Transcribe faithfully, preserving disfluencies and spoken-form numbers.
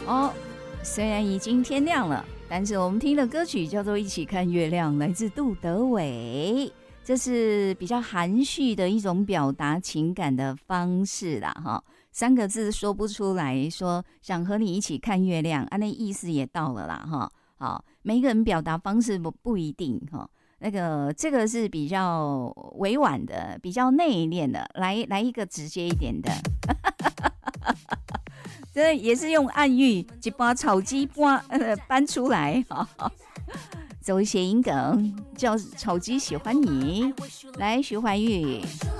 哦，虽然已经天亮了，但是我们听的歌曲叫做《一起看月亮》，来自杜德伟。这是比较含蓄的一种表达情感的方式啦，哈，三个字说不出来，说想和你一起看月亮，啊，那意思也到了啦，哈。好，每一个人表达方式不不一定哈。那个这个是比较委婉的，比较内敛的，来来一个直接一点的。这也是用暗喻，一把草鸡搬呃搬出来，哈，走谐音梗，叫草鸡喜欢你，来徐怀钰。